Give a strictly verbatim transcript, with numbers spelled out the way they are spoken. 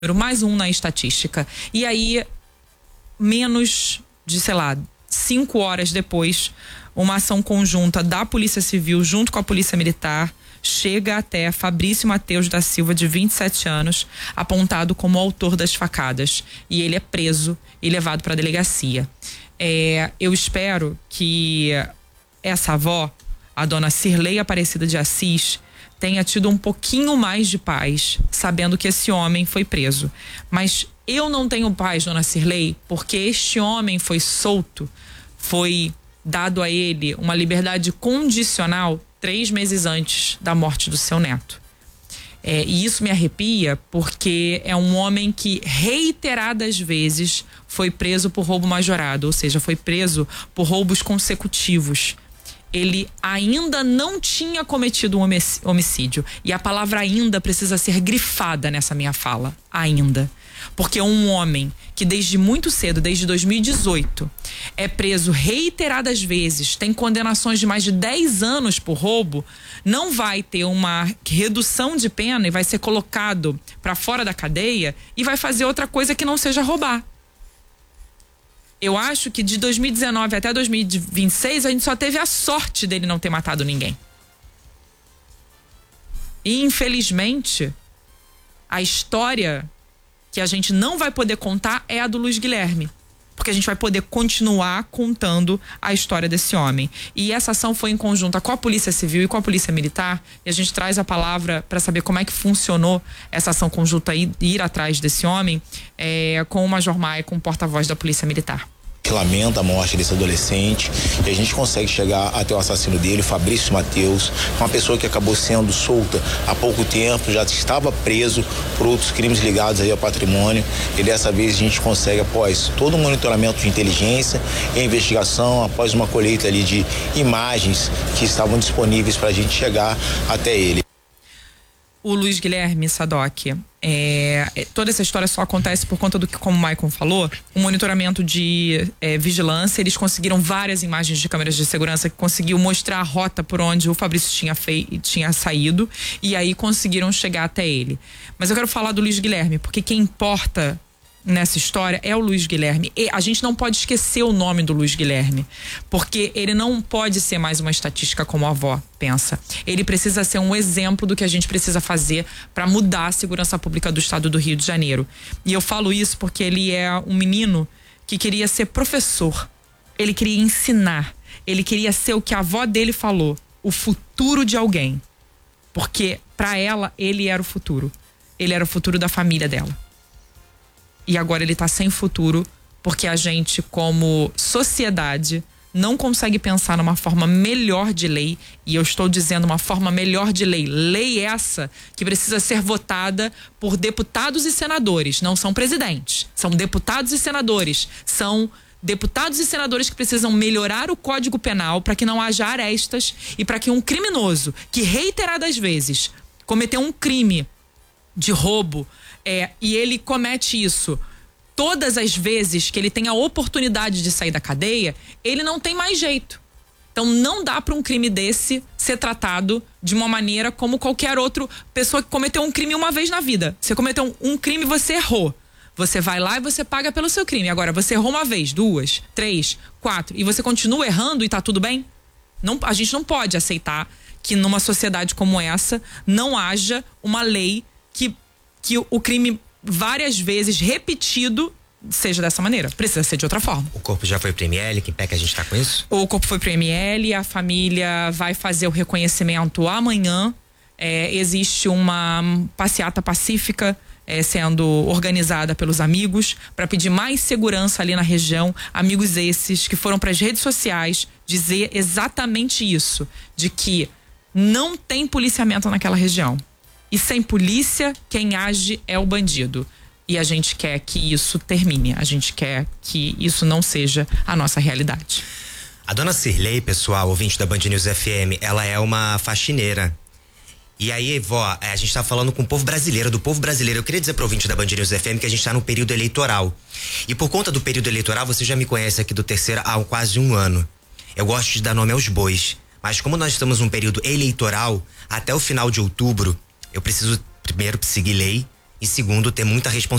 mais um na estatística. E aí, menos de, sei lá, cinco horas depois, uma ação conjunta da Polícia Civil junto com a Polícia Militar chega até Fabrício Mateus da Silva, de vinte e sete anos, apontado como autor das facadas. E ele é preso e levado para a delegacia. É, eu espero que essa avó, a dona Cirlei Aparecida de Assis, tenha tido um pouquinho mais de paz, sabendo que esse homem foi preso. Mas eu não tenho paz, dona Cirlei, porque este homem foi solto, foi dado a ele uma liberdade condicional três meses antes da morte do seu neto. É, e isso me arrepia porque é um homem que reiteradas vezes foi preso por roubo majorado, ou seja, foi preso por roubos consecutivos. Ele ainda não tinha cometido um homicídio. E a palavra ainda precisa ser grifada nessa minha fala. Ainda. Porque um homem que desde muito cedo, desde dois mil e dezoito, é preso reiteradas vezes, tem condenações de mais de dez anos por roubo, não vai ter uma redução de pena e vai ser colocado para fora da cadeia e vai fazer outra coisa que não seja roubar. Eu acho que de dois mil e dezenove até dois mil e vinte e seis, a gente só teve a sorte dele não ter matado ninguém. E, infelizmente, a história que a gente não vai poder contar é a do Luiz Guilherme. Porque a gente vai poder continuar contando a história desse homem. E essa ação foi em conjunta com a Polícia Civil e com a Polícia Militar. E a gente traz a palavra para saber como é que funcionou essa ação conjunta e ir atrás desse homem é, com o Major Maia, com o porta-voz da Polícia Militar. Que lamenta a morte desse adolescente, e a gente consegue chegar até o assassino dele, Fabrício Mateus, uma pessoa que acabou sendo solta há pouco tempo, já estava preso por outros crimes ligados aí ao patrimônio, e dessa vez a gente consegue, após todo um monitoramento de inteligência e investigação, após uma colheita ali de imagens que estavam disponíveis para a gente chegar até ele. O Luiz Guilherme Sadoc, é, toda essa história só acontece por conta do que, como o Maicon falou, o monitoramento de é, vigilância. Eles conseguiram várias imagens de câmeras de segurança que conseguiu mostrar a rota por onde o Fabrício tinha, fei, tinha saído, e aí conseguiram chegar até ele. Mas eu quero falar do Luiz Guilherme, porque quem importa nessa história é o Luiz Guilherme. E a gente não pode esquecer o nome do Luiz Guilherme, porque ele não pode ser mais uma estatística como a avó pensa. Ele precisa ser um exemplo do que a gente precisa fazer para mudar a segurança pública do estado do Rio de Janeiro. E eu falo isso porque ele é um menino que queria ser professor, ele queria ensinar, ele queria ser o que a avó dele falou, o futuro de alguém, porque para ela ele era o futuro, ele era o futuro da família dela. E agora ele tá sem futuro porque a gente, como sociedade, não consegue pensar numa forma melhor de lei. E eu estou dizendo uma forma melhor de lei. Lei essa que precisa ser votada por deputados e senadores. Não são presidentes, são deputados e senadores. São deputados e senadores que precisam melhorar o Código Penal para que não haja arestas e para que um criminoso que reiteradas vezes cometeu um crime de roubo, É, e ele comete isso todas as vezes que ele tem a oportunidade de sair da cadeia, ele não tem mais jeito. Então não dá para um crime desse ser tratado de uma maneira como qualquer outra pessoa que cometeu um crime uma vez na vida. Você cometeu um, um crime, você errou. Você vai lá e você paga pelo seu crime. Agora, você errou uma vez, duas, três, quatro, e você continua errando e tá tudo bem? Não, a gente não pode aceitar que numa sociedade como essa não haja uma lei que que o crime várias vezes repetido seja dessa maneira. Precisa ser de outra forma. O corpo já foi pro M L? Que pé que a gente tá com isso? O corpo foi pro M L, a família vai fazer o reconhecimento amanhã. É, existe uma passeata pacífica é, sendo organizada pelos amigos para pedir mais segurança ali na região. Amigos esses que foram para as redes sociais dizer exatamente isso, de que não tem policiamento naquela região. E sem polícia, quem age é o bandido. E a gente quer que isso termine. A gente quer que isso não seja a nossa realidade. A dona Cirlei, pessoal, ouvinte da Band News F M, ela é uma faxineira. E aí, vó, a gente tá falando com o povo brasileiro, do povo brasileiro. Eu queria dizer pro ouvinte da Band News F M que a gente tá no período eleitoral. E por conta do período eleitoral, você já me conhece aqui do Terceira há quase um ano. Eu gosto de dar nome aos bois. Mas como nós estamos num período eleitoral, até o final de outubro, eu preciso primeiro seguir lei E segundo, ter muita responsabilidade